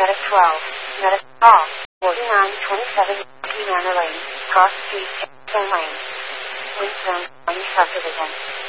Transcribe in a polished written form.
Medic 12, Medic call, 4927 Manor Lane, Cross Street, Same Lane, Winston, County Subdivision.